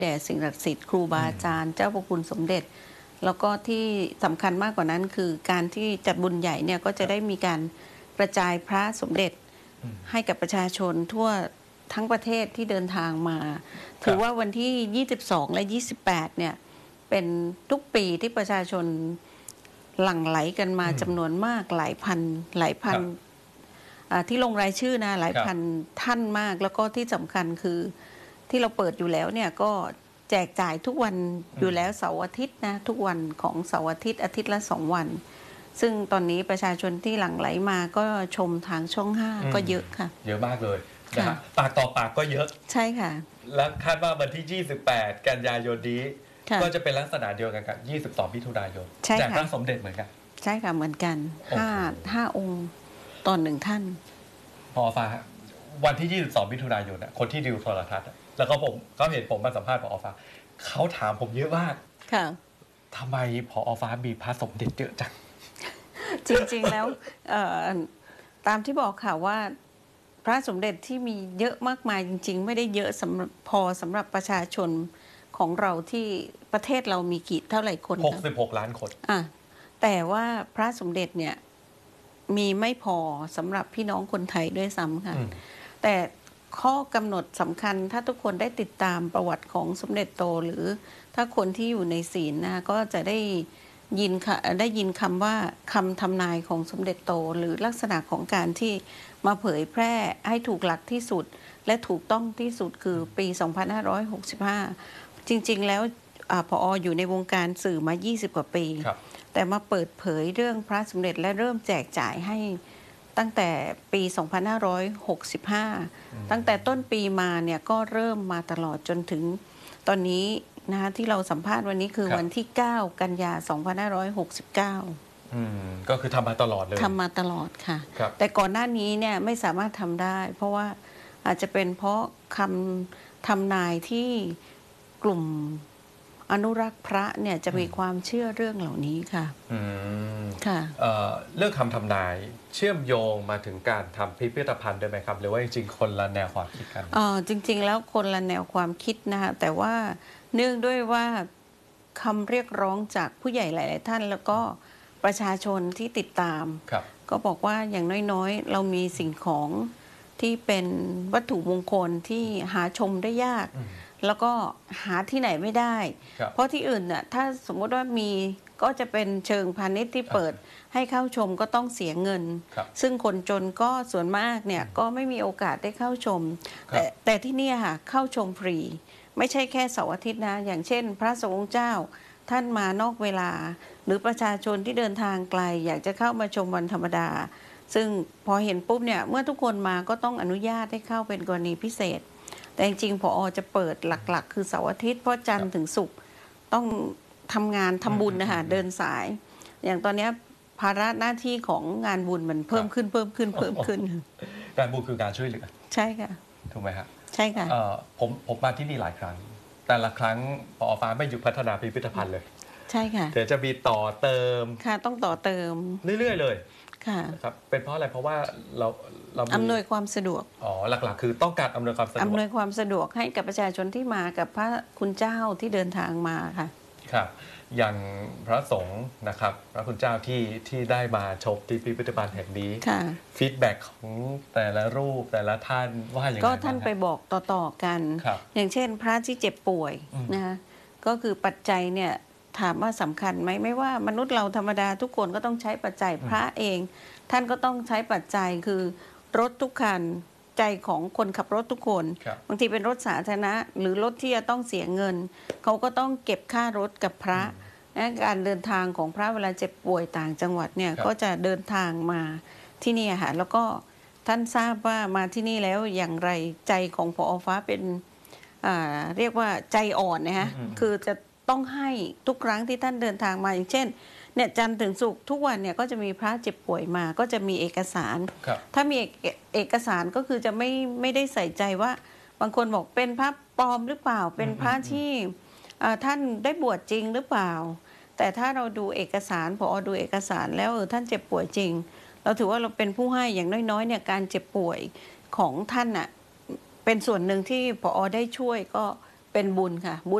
แด่สิ่งศักดิ์สิทธิ์ครูบาอาจารย์เจ้าพระคุณสมเด็จแล้วก็ที่สำคัญมากกว่านั้นคือการที่จัดบุญใหญ่เนี่ยก็จะได้มีการกระจายพระสมเด็จให้กับประชาชนทั่วทั้งประเทศที่เดินทางมาถือว่าวันที่22และ28เนี่ยเป็นทุกปีที่ประชาชนหลั่งไหลกันมาจำนวนมากหลายพันที่ลงรายชื่อนะหลายพันท่านมากแล้วก็ที่สำคัญคือที่เราเปิดอยู่แล้วเนี่ยก็แจกจ่ายทุกวันอยู่แล้วเสาร์อาทิตย์นะทุกวันของเสาร์อาทิตย์ละ2 วันซึ่งตอนนี้ประชาชนที่หลั่งไหลมาก็ชมทางช่อง5ก็เยอะค่ะเยอะมากเลยนะปากต่อปากก็เยอะใช่ค่ะและคาดว่าวันที่28กันยายนนี้ก็จะเป็นลักษณะเดียวกันกับ22มิถุนายนแจกพระสมเด็จเหมือนกันใช่ค่ะเหมือนกัน5องค์ต่อ1ท่านพอฟ้าวันที่22มิถุนายนคนที่ดูโทรทัศน์แล้วก็เขาเห็นผมมาสัมภาษณ์ผอฟ้าเขาถามผมเยอะมากค่ะทำไมผอฟ้ามีพระสมเด็จเยอะจังจริงๆแล้วตามที่บอกค่ะว่าพระสมเด็จที่มีเยอะมากมายจริงๆไม่ได้เยอะพอสำหรับประชาชนของเราที่ประเทศเรามีกี่เท่าไหร่คน 66 ล้านคนแต่ว่าพระสมเด็จเนี่ยมีไม่พอสำหรับพี่น้องคนไทยด้วยซ้ำค่ะแต่ข้อกำหนดสำคัญถ้าทุกคนได้ติดตามประวัติของสมเด็จโตหรือถ้าคนที่อยู่ในศีลนะก็จะได้ยินคำว่าคำทำนายของสมเด็จโตหรือลักษณะของการที่มาเผยแพร่ให้ถูกหลักที่สุดและถูกต้องที่สุดคือปี 2565 จริงๆแล้วผอ.อยู่ในวงการสื่อมา20 กว่าปีแต่มาเปิดเผยเรื่องพระสมเด็จและเริ่มแจกจ่ายให้ตั้งแต่ปี 2565 ตั้งแต่ต้นปีมาเนี่ยก็เริ่มมาตลอดจนถึงตอนนี้นะคะที่เราสัมภาษณ์วันนี้คือวันที่9 กันยา 2569 ก็คือทำมาตลอดเลยทำมาตลอดค่ะแต่ก่อนหน้านี้เนี่ยไม่สามารถทำได้เพราะว่าอาจจะเป็นเพราะคำทำนายที่กลุ่มอนุรักษ์พระเนี่ยจะมีความเชื่อเรื่องเหล่านี้ค่ะค่ะเรื่องคำทำนายเชื่อมโยงมาถึงการทำพิพิธภัณฑ์ด้วยไหมครับหรือว่าจริงๆคนละแนวความคิดกันจริงๆแล้วคนละแนวความคิดนะคะแต่ว่าเนื่องด้วยว่าคำเรียกร้องจากผู้ใหญ่หลายๆท่านแล้วก็ประชาชนที่ติดตามก็บอกว่าอย่างน้อยๆเรามีสิ่งของที่เป็นวัตถุมงคลที่หาชมได้ยากแล้วก็หาที่ไหนไม่ได้เพราะที่อื่นน่ะถ้าสมมติว่ามีก็จะเป็นเชิงพาณิชย์ที่เปิดให้เข้าชมก็ต้องเสียเงินซึ่งคนจนก็ส่วนมากเนี่ยก็ไม่มีโอกาสได้เข้าชมแต่ที่นี่ค่ะเข้าชมฟรีไม่ใช่แค่เสาร์อาทิตย์นะอย่างเช่นพระสงฆ์เจ้าท่านมานอกเวลาหรือประชาชนที่เดินทางไกลอยากจะเข้ามาชมวันธรรมดาซึ่งพอเห็นปุ๊บเนี่ยเมื่อทุกคนมาก็ต้องอนุญาตให้เข้าเป็นกรณีพิเศษแต่จริงๆผอ.จะเปิดหลักๆคือเสาร์อาทิตย์เพราะจันทร์ถึงศุกร์ต้องทำงานทำบุญนะคะเดินสายอย่างตอนนี้ภาระหน้าที่ของงานบุญมันเพิ่มขึ้นการบุญคือการช่วยเหลือใช่ค่ะถูกไหมครับใช่ค่ะผมมาที่นี่หลายครั้งแต่ละครั้งผอ.ฟ้าไม่หยุดพัฒนาพิพิธภัณฑ์เลยใช่ค่ะเดี๋ยวจะมีต่อเติมค่ะต้องต่อเติมเรื่อยๆเลยค่ะครับเป็นเพราะอะไรเพราะว่าเราอำนวยความสะดวกหลักๆคือต้องการอำนวยความสะดวกอำนวยความสะดวกให้กับประชาชนที่มากับพระคุณเจ้าที่เดินทางมาค่ะครับอย่างพระสงฆ์นะครับพระคุณเจ้าที่ได้มาชมที่พิพิธภัณฑ์แห่งนี้ฟีดแบ็กของแต่ละรูปแต่ละท่านว่าอย่างไรก็ท่านไปบอกต่อๆกันอย่างเช่นพระที่เจ็บป่วยนะคะก็คือปัจจัยเนี่ยถามว่าสำคัญไหมไม่ว่ามนุษย์เราธรรมดาทุกคนก็ต้องใช้ปัจจัยพระเองท่านก็ต้องใช้ปัจจัยคือรถทุกคันใจของคนขับรถทุกคนบางทีเป็นรถสาธารณะหรือรถที่จะต้องเสียเงินเขาก็ต้องเก็บค่ารถกับพระการเดินทางของพระเวลาเจ็บป่วยต่างจังหวัดเนี่ยก็จะเดินทางมาที่นี่ค่ะแล้วก็ท่านทราบว่ามาที่นี่แล้วอย่างไรใจของผอ.ฟ้าเป็นเรียกว่าใจอ่อนนะฮะคือจะต้องให้ทุกครั้งที่ท่านเดินทางมาอย่างเช่นเนี่ยจันทร์ถึงศุกร์ทุกวันเนี่ยก็จะมีพระเจ็บป่วยมาก็จะมีเอกสารถ้ามีเอกสารก็คือจะไม่ได้ใส่ใจว่าบางคนบอกเป็นพระปลอมหรือเปล่าเป็นพระที่ท่านได้บวชจริงหรือเปล่าแต่ถ้าเราดูเอกสารผอ.ดูเอกสารแล้วท่านเจ็บป่วยจริงเราถือว่าเราเป็นผู้ให้อย่างน้อยๆเนี่ยการเจ็บป่วยของท่านน่ะเป็นส่วนหนึ่งที่ผอ.ได้ช่วยก็เป็นบุญค่ะบุญ